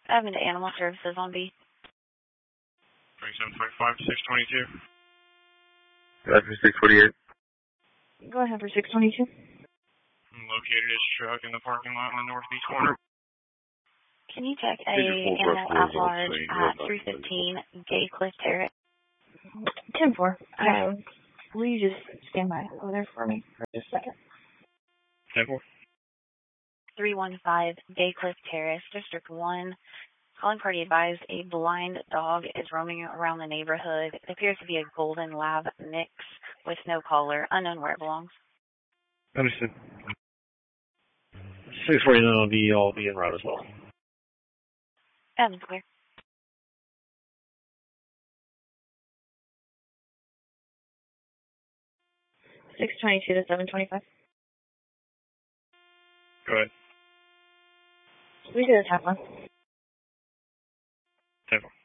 Admin to Animal Services on B. 27.5, 622. That's for 648. Go ahead for 622. Located his truck in the parking lot on the northeast corner. Can you check a animal at large at 315 Gay Cliff Terrace? 10-4. Will you just stand by over there for me for just a second? 10-4. 315 Gay Cliff Terrace, District 1. Calling party advised a blind dog is roaming around the neighborhood. It appears to be a golden lab mix with no collar. Unknown where it belongs. Understood. 649 on B, I'll be en route as well. Admin clear. $622 to $725. Go ahead. We did a tap one. 10-4.